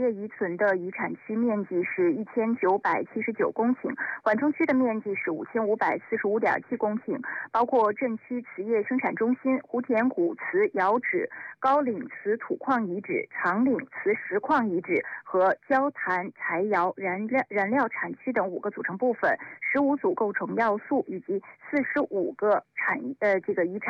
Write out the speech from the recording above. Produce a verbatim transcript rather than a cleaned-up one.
列遗存的遗产区面积是一千九百七十九公顷，缓冲区的面积是五千五百四十五点七公顷，包括镇区瓷业生产中心、胡田古瓷窑址、高岭瓷土矿遗址、长岭瓷石矿遗址和焦坛柴窑燃料燃料产区等五个组成部分，十五组构成要素以及四十五个产呃这个遗产